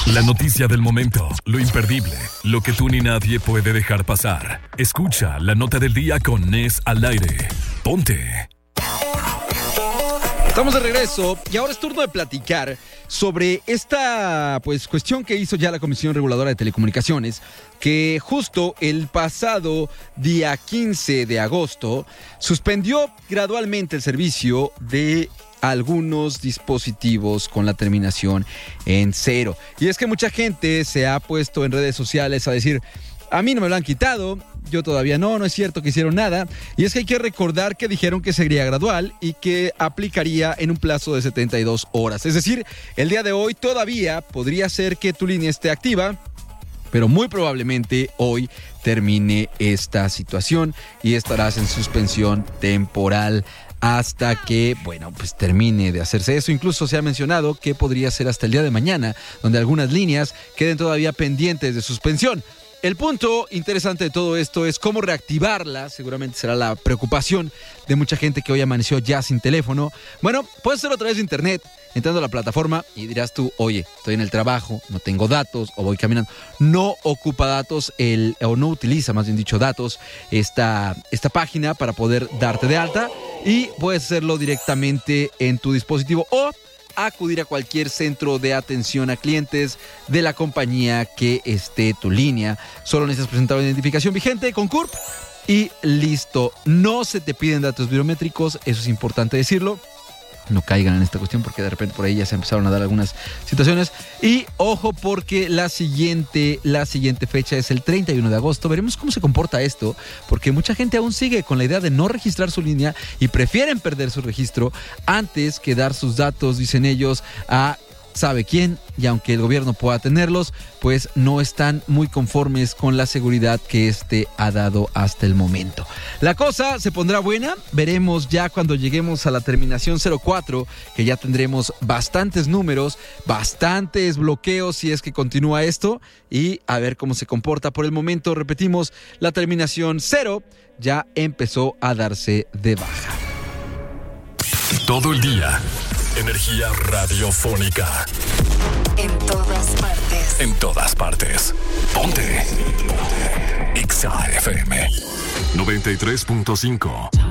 La noticia del momento, lo imperdible, lo que tú ni nadie puede dejar pasar. Escucha la nota del día con Nes al aire. Ponte. Estamos de regreso y ahora es turno de platicar sobre esta cuestión que hizo ya la Comisión Reguladora de Telecomunicaciones, que justo el pasado día 15 de agosto suspendió gradualmente el servicio de algunos dispositivos con la terminación en 0. Y es que mucha gente se ha puesto en redes sociales a decir: a mí no me lo han quitado, yo todavía no es cierto que hicieron nada. Y es que hay que recordar que dijeron que sería gradual y que aplicaría en un plazo de 72 horas. Es decir, el día de hoy todavía podría ser que tu línea esté activa, pero muy probablemente hoy termine esta situación y estarás en suspensión temporal hasta que, termine de hacerse eso. Incluso se ha mencionado que podría ser hasta el día de mañana, donde algunas líneas queden todavía pendientes de suspensión. El punto interesante de todo esto es cómo reactivarla. Seguramente será la preocupación de mucha gente que hoy amaneció ya sin teléfono. Bueno, puedes hacerlo a través de internet, entrando a la plataforma, y dirás tú: oye, estoy en el trabajo, no tengo datos o voy caminando. No ocupa datos o no utiliza, más bien dicho, datos esta página para poder darte de alta, y puedes hacerlo directamente en tu dispositivo o acudir a cualquier centro de atención a clientes de la compañía que esté tu línea. Solo necesitas presentar una identificación vigente con CURP y listo. No se te piden datos biométricos, eso es importante decirlo. No caigan en esta cuestión porque de repente por ahí ya se empezaron a dar algunas situaciones. Y ojo, porque la siguiente fecha es el 31 de agosto. Veremos cómo se comporta esto, porque mucha gente aún sigue con la idea de no registrar su línea y prefieren perder su registro antes que dar sus datos, dicen ellos, a sabe quién, y aunque el gobierno pueda tenerlos, pues no están muy conformes con la seguridad que ha dado hasta el momento. La cosa se pondrá buena, veremos ya cuando lleguemos a la terminación 04, que ya tendremos bastantes números, bastantes bloqueos si es que continúa esto, y a ver cómo se comporta. Por el momento, repetimos, la terminación 0 ya empezó a darse de baja. Todo el día. Energía radiofónica. En todas partes. En todas partes. Ponte. Exa FM 93.5.